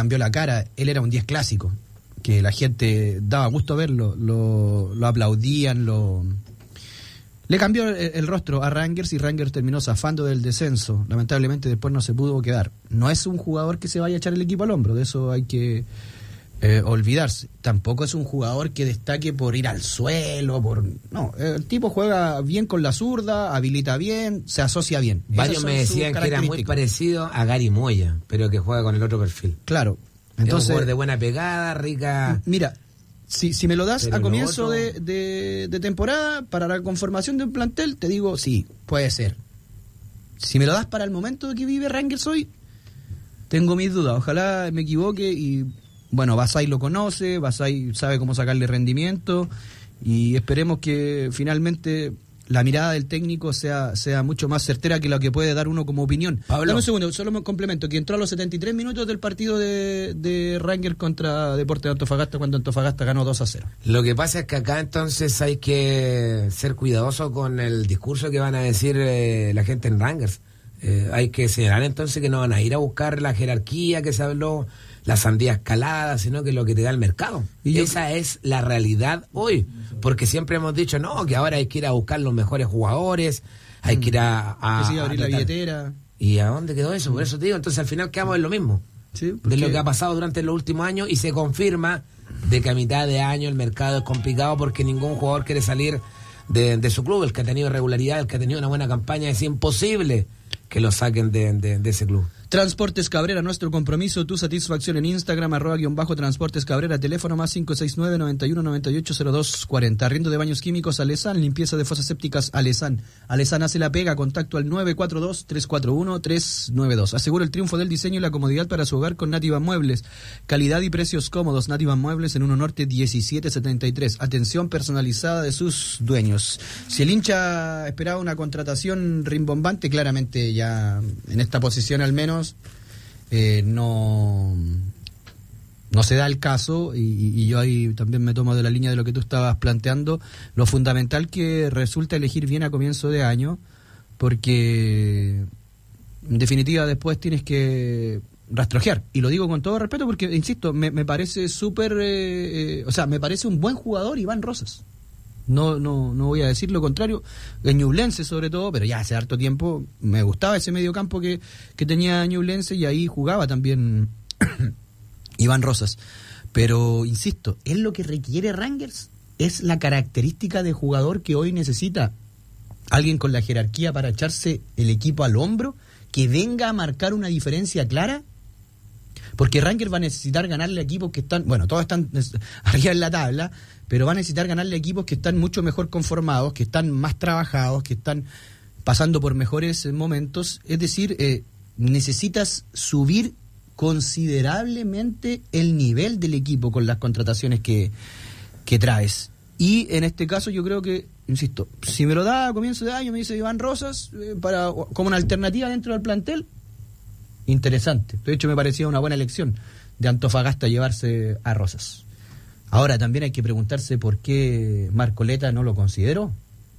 cambió la cara. Él era un 10 clásico, que la gente daba gusto verlo, lo aplaudían, le cambió el rostro a Rangers y Rangers terminó zafando del descenso. Lamentablemente después no se pudo quedar. No es un jugador que se vaya a echar el equipo al hombro, de eso hay que olvidarse. Tampoco es un jugador que destaque por ir al suelo, no, el tipo juega bien con la zurda, habilita bien, se asocia bien. Varios me decían que era muy parecido a Gary Moya, pero que juega con el otro perfil. Claro. Entonces, es un Entonces, jugador de buena pegada, rica. Mira, si me lo das pero a comienzo otro... de temporada, para la conformación de un plantel, te digo, sí, puede ser. Si me lo das para el momento que vive Rangers hoy, tengo mis dudas. Ojalá me equivoque y, bueno, Basay lo conoce, Basay sabe cómo sacarle rendimiento y esperemos que finalmente la mirada del técnico sea mucho más certera que lo que puede dar uno como opinión. Pablo. Dame un segundo, solo me complemento, que entró a los 73 minutos del partido de Rangers contra Deportes de Antofagasta, cuando Antofagasta ganó 2-0. Lo que pasa es que acá entonces hay que ser cuidadoso con el discurso que van a decir la gente en Rangers. Hay que señalar entonces que no van a ir a buscar la jerarquía que se habló, la sandía escalada, sino que lo que te da el mercado. Y esa es la realidad hoy, porque siempre hemos dicho, no, que ahora hay que ir a buscar los mejores jugadores, hay que ir que sí, abrir la billetera. ¿Y a dónde quedó eso? Por eso te digo, entonces al final quedamos en lo mismo, Sí, de lo que ha pasado durante los últimos años, y se confirma de que a mitad de año el mercado es complicado porque ningún jugador quiere salir de su club. El que ha tenido regularidad, el que ha tenido una buena campaña, es imposible que lo saquen de ese club. Transportes Cabrera, nuestro compromiso, tu satisfacción en Instagram, @Transportes Cabrera, teléfono más 569-9198-0240. Arriendo de baños químicos Alesan, limpieza de fosas sépticas Alesan. Alesan hace la pega, contacto al 942-341-392. Asegura el triunfo del diseño y la comodidad para su hogar con Nativa Muebles. Calidad y precios cómodos. Nativa Muebles en 1 Norte 1773. Atención personalizada de sus dueños. Si el hincha esperaba una contratación rimbombante, claramente ya en esta posición al menos no se da el caso, y yo ahí también me tomo de la línea de lo que tú estabas planteando, lo fundamental que resulta elegir bien a comienzo de año, porque en definitiva después tienes que rastrojear, y lo digo con todo respeto porque, insisto, me parece súper, me parece un buen jugador Iván Rosas. No voy a decir lo contrario, Ñublense sobre todo, pero ya hace harto tiempo me gustaba ese mediocampo que tenía Ñublense, y ahí jugaba también Iván Rosas. Pero insisto, es lo que requiere Rangers, es la característica de jugador que hoy necesita alguien con la jerarquía para echarse el equipo al hombro, que venga a marcar una diferencia clara. Porque Rangers va a necesitar ganarle a equipos que están, bueno, todos están arriba en la tabla, pero va a necesitar ganarle a equipos que están mucho mejor conformados, que están más trabajados, que están pasando por mejores momentos. Es decir, necesitas subir considerablemente el nivel del equipo con las contrataciones que traes. Y en este caso yo creo que, insisto, si me lo da a comienzo de año, me dice Iván Rosas, como una alternativa dentro del plantel, interesante. De hecho, me parecía una buena elección de Antofagasta llevarse a Rosas. Ahora también hay que preguntarse por qué Marcoleta no lo consideró.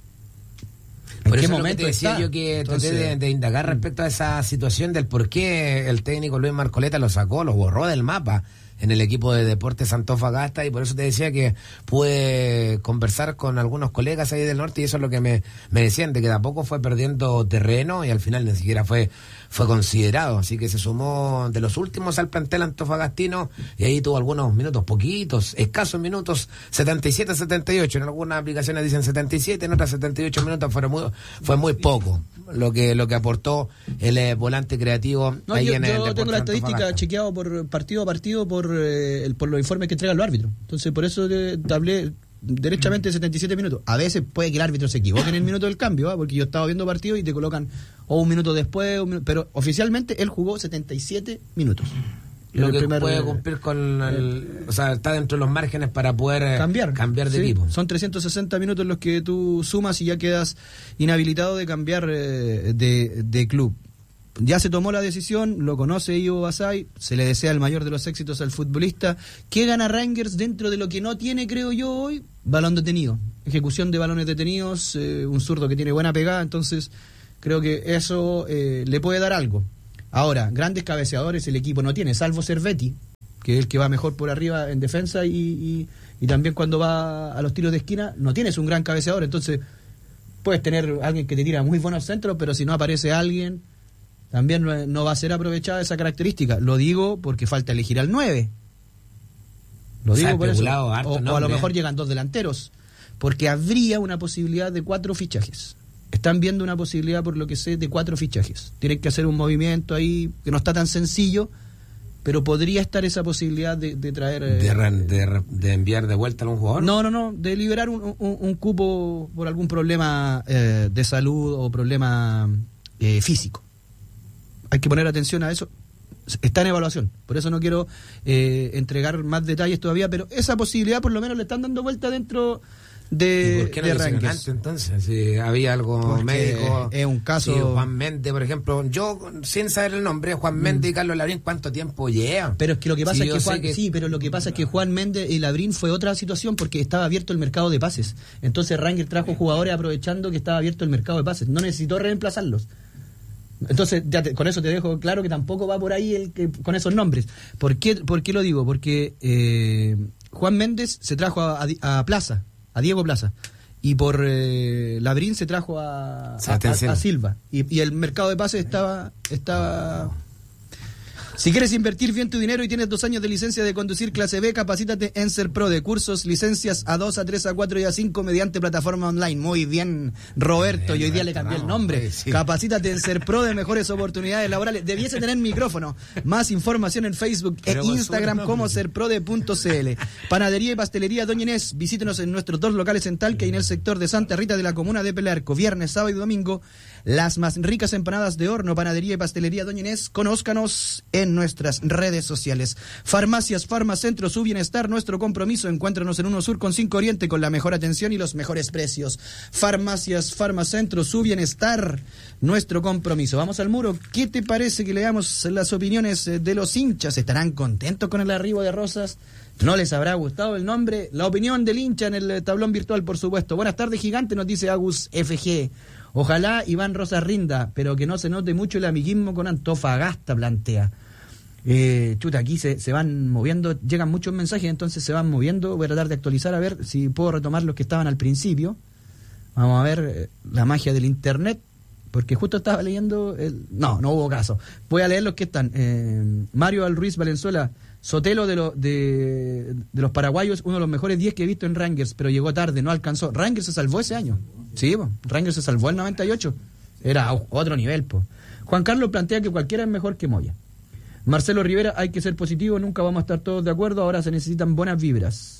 ¿En por qué eso momento te decía está? yo que Entonces, traté de indagar respecto a esa situación del por qué el técnico Luis Marcoleta lo sacó, lo borró del mapa en el equipo de Deportes Antofagasta, y por eso te decía que pude conversar con algunos colegas ahí del norte, y eso es lo que me decían, de que de a poco fue perdiendo terreno y al final ni siquiera fue considerado, así que se sumó de los últimos al plantel antofagastino, y ahí tuvo algunos minutos, poquitos, escasos minutos, 77, 78, en algunas aplicaciones dicen 77, en otras 78 minutos, fue muy poco lo que aportó el volante creativo. No, ahí yo en el tengo Deportes la estadística Antofagasta. chequeado por partido a partido por los informes que entregan los árbitros. Entonces, por eso te hablé derechamente de 77 minutos. A veces puede que el árbitro se equivoque en el minuto del cambio, porque yo estaba viendo partidos y te colocan un minuto después, pero oficialmente él jugó 77 minutos. Lo que puede cumplir con o sea, está dentro de los márgenes para poder cambiar de equipo. Son 360 minutos los que tú sumas y ya quedas inhabilitado de cambiar de club. Ya se tomó la decisión, lo conoce Ivo Basay, se le desea el mayor de los éxitos al futbolista. ¿Qué gana Rangers dentro de lo que no tiene, creo yo, hoy? Balón detenido, ejecución de balones detenidos, un zurdo que tiene buena pegada, entonces creo que eso le puede dar algo. Ahora, grandes cabeceadores el equipo no tiene, salvo Cervetti, que es el que va mejor por arriba en defensa y también cuando va a los tiros de esquina, no tienes un gran cabeceador, entonces puedes tener alguien que te tira muy buenos centros, pero si no aparece alguien, también no va a ser aprovechada esa característica. Lo digo porque falta elegir al 9. Lo digo por eso. O a lo mejor llegan 2 delanteros, porque habría una posibilidad de 4 fichajes. Están viendo una posibilidad, por lo que sé, de 4 fichajes. Tienen que hacer un movimiento ahí que no está tan sencillo, pero podría estar esa posibilidad de traer... ¿De enviar de vuelta a un jugador? No, de liberar un cupo por algún problema de salud o problema físico. Hay que poner atención a eso. Está en evaluación, por eso no quiero entregar más detalles todavía, pero esa posibilidad por lo menos le están dando vuelta dentro de ¿por qué no Rangers? Antes, entonces, si había algo porque médico. Es un caso. Sí, Juan Méndez, por ejemplo, yo sin saber el nombre, Juan Méndez y Carlos Labrín, ¿cuánto tiempo llevan? Pero es que lo que pasa es que Juan Méndez y Labrín fue otra situación porque estaba abierto el mercado de pases. Entonces Rangers trajo jugadores aprovechando que estaba abierto el mercado de pases. No necesitó reemplazarlos. Entonces, con eso te dejo claro que tampoco va por ahí con esos nombres. ¿Por qué lo digo? Porque Juan Méndez se trajo a Plaza, a Diego Plaza, y por Labrín se trajo a Silva, y el mercado de pases estaba. Si quieres invertir bien tu dinero y tienes 2 años de licencia de conducir clase B, capacítate en Serpro de cursos, licencias A2, A3, A4 y A5 mediante plataforma online. Muy bien, Roberto, y hoy día le cambié el nombre. Sí. Capacítate en Serpro de mejores oportunidades laborales. Debiese tener micrófono. Más información en Facebook e Instagram como serprode.cl. Panadería y pastelería Doña Inés. Visítenos en nuestros 2 locales en Talca y en el sector de Santa Rita de la comuna de Pelarco. Viernes, sábado y domingo, las más ricas empanadas de horno. Panadería y pastelería Doña Inés. Conózcanos en nuestras redes sociales. Farmacias Farmacentro, su bienestar, nuestro compromiso. Encuéntranos en 1 Sur con 5 Oriente con la mejor atención y los mejores precios. Farmacias Farmacentro, su bienestar, nuestro compromiso. Vamos al muro. ¿Qué te parece que leamos las opiniones de los hinchas? ¿Estarán contentos con el arribo de Rosas? ¿No les habrá gustado el nombre? La opinión del hincha en el tablón virtual, por supuesto. Buenas tardes, gigante, nos dice Agus FG. Ojalá Iván Rosas rinda, pero que no se note mucho el amiguismo con Antofagasta, plantea. Aquí se van moviendo, llegan muchos mensajes, entonces se van moviendo. Voy a tratar de actualizar a ver si puedo retomar los que estaban al principio. Vamos a ver la magia del internet, porque justo estaba leyendo no hubo caso. Voy a leer los que están. Mario Alruiz Valenzuela, Sotelo de los paraguayos, uno de los mejores 10 que he visto en Rangers, pero llegó tarde, no alcanzó. Rangers se salvó ese año. Sí, Rangers se salvó el 98. Era otro nivel, po. Juan Carlos plantea que cualquiera es mejor que Moya. Marcelo Rivera, hay que ser positivo, nunca vamos a estar todos de acuerdo, ahora se necesitan buenas vibras.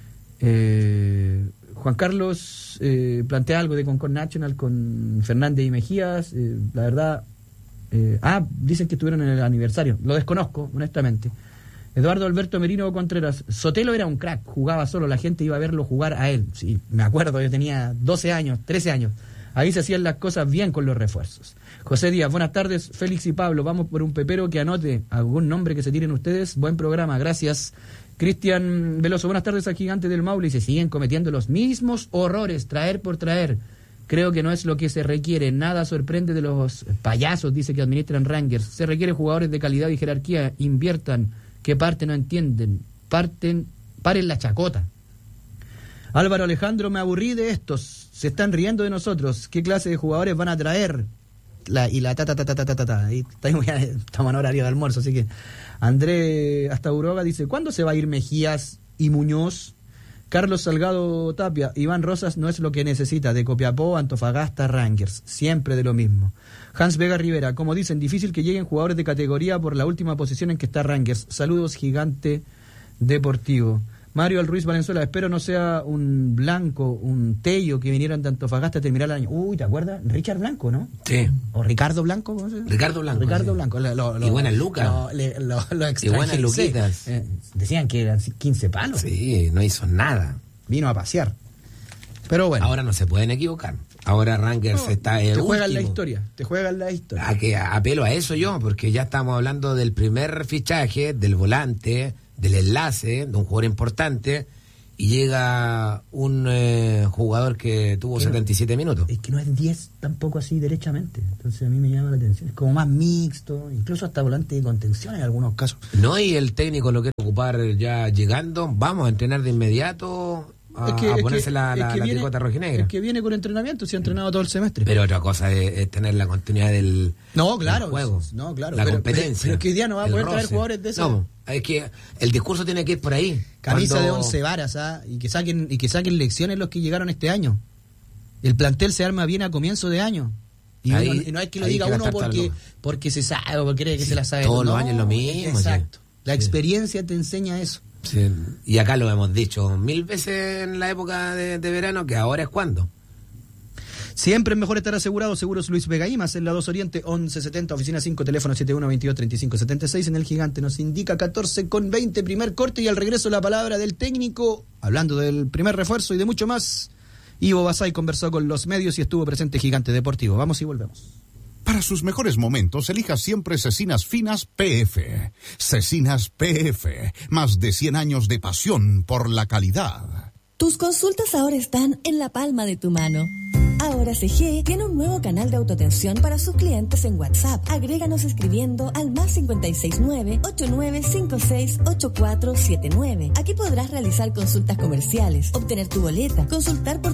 Juan Carlos plantea algo de Concord National con Fernández y Mejías, la verdad, dicen que estuvieron en el aniversario, lo desconozco, honestamente. Eduardo Alberto Merino Contreras, Sotelo era un crack, jugaba solo, la gente iba a verlo jugar a él, sí, me acuerdo, yo tenía 12 años, 13 años. Ahí se hacían las cosas bien con los refuerzos. José Díaz, buenas tardes, Félix y Pablo. Vamos por un pepero que anote algún nombre que se tiren ustedes. Buen programa, gracias. Cristian Veloso, buenas tardes al gigante del Maule. Y se siguen cometiendo los mismos horrores, traer por traer. Creo que no es lo que se requiere. Nada sorprende de los payasos, dice, que administran Rangers. Se requiere jugadores de calidad y jerarquía. Inviertan, que parte no entienden. Paren la chacota. Álvaro Alejandro, me aburrí de estos. Se están riendo de nosotros. ¿Qué clase de jugadores van a traer? Ahí estamos en horario de almuerzo, así que André hasta Uroga dice, ¿cuándo se va a ir Mejías y Muñoz? Carlos Salgado Tapia, Iván Rosas no es lo que necesita, de Copiapó, Antofagasta, Rangers, siempre de lo mismo. Hans Vega Rivera, como dicen, difícil que lleguen jugadores de categoría por la última posición en que está Rangers. Saludos, gigante deportivo. Mario Alruiz Valenzuela, espero no sea un Blanco, un Tello que vinieran de Antofagasta a terminar el año. Uy, ¿te acuerdas? Richard Blanco, ¿no? Sí. ¿O Ricardo Blanco? ¿Cómo se llama? Ricardo Blanco. Y buenas lucas. Y buenas luquitas. Decían que eran 15 palos. Sí, no hizo nada. Vino a pasear. Pero bueno. Ahora no se pueden equivocar. Ahora Rangers está te juegan la historia. A que apelo a eso yo, porque ya estamos hablando del primer fichaje, del volante, del enlace, de un jugador importante, y llega un jugador que tuvo 77 minutos. Es que no es 10 tampoco así derechamente. Entonces a mí me llama la atención. Es como más mixto, incluso hasta volante de contención en algunos casos. No, y el técnico lo quiere ocupar ya llegando. Vamos a entrenar de inmediato a ponerse la tricota rojinegra. Es que viene con entrenamiento, se ha entrenado todo el semestre. Pero otra cosa es tener la continuidad del juego. No, claro. La competencia. Pero es que hoy día no va a poder traer jugadores de eso. No, es que el discurso tiene que ir por ahí. Camisa de 11 varas, y que saquen lecciones los que llegaron este año. El plantel se arma bien a comienzo de año. Y no hay que lo diga uno porque se sabe o porque cree que se la sabe. Todos los años lo mismo. Exacto. La experiencia te enseña eso. Sí. Y acá lo hemos dicho 1000 veces en la época de verano, que ahora es cuando. Siempre es mejor estar asegurado. Seguros Luis Vega Imas en la 2 Oriente, 1170, oficina 5, teléfono 71223576. En el Gigante nos indica 14:20, primer corte, y al regreso la palabra del técnico, hablando del primer refuerzo y de mucho más. Ivo Basay conversó con los medios y estuvo presente Gigante Deportivo. Vamos y volvemos. Para sus mejores momentos, elija siempre Cecinas Finas PF. Cecinas PF, más de 100 años de pasión por la calidad. Tus consultas ahora están en la palma de tu mano. Ahora CG tiene un nuevo canal de autoatención para sus clientes en WhatsApp. Agréganos escribiendo al +569 8956 8479. Aquí podrás realizar consultas comerciales, obtener tu boleta, consultar por